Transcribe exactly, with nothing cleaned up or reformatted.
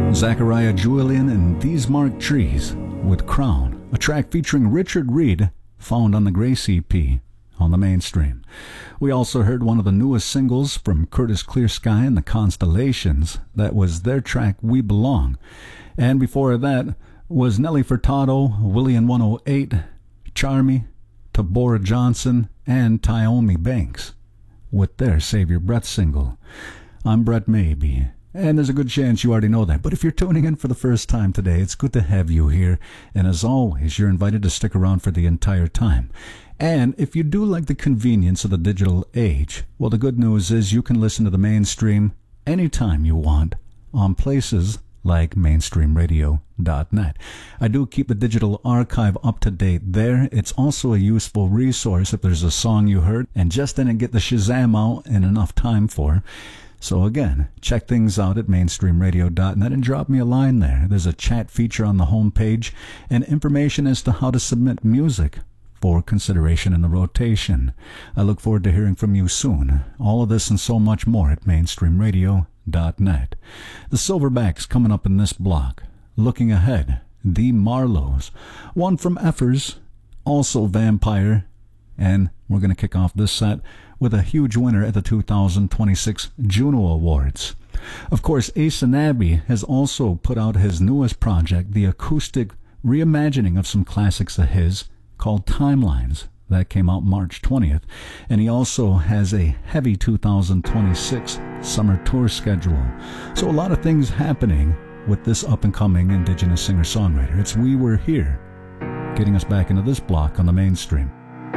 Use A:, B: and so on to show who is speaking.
A: Zachariah Julian and These Marked Trees with Crown, a track featuring Richard Reed, found on the Grace E P on the Mainstream. We also heard one of the newest singles from Curtis Clear Sky and the Constellations. That was their track We Belong. And before that was Nelly Furtado, William one oh eight, Charmy, Tabora Johnson, and Tyomi Banks with their Save Your Breath single. I'm Brett Maybe. And there's a good chance you already know that. But if you're tuning in for the first time today, it's good to have you here. And as always, you're invited to stick around for the entire time. And if you do like the convenience of the digital age, well, the good news is you can listen to the Mainstream anytime you want on places like mainstream radio dot net. I do keep the digital archive up to date there. It's also a useful resource if there's a song you heard and just didn't get the Shazam out in enough time for. So again, check things out at mainstream radio dot net and drop me a line there. There's a chat feature on the homepage and information as to how to submit music for consideration in the rotation. I look forward to hearing from you soon. All of this and so much more at mainstream radio dot net. The Silverbacks coming up in this block. Looking ahead, the Marlows. One from Effers, also Vampire, and we're going to kick off this set with a huge winner at the two thousand twenty-six Juno Awards. Of course, Ace and Abby has also put out his newest project, the acoustic reimagining of some classics of his called Timelines. That came out March twentieth. And he also has a heavy two thousand twenty-six summer tour schedule. So a lot of things happening with this up-and-coming Indigenous singer-songwriter. It's We Were Here, getting us back into this block on the Mainstream.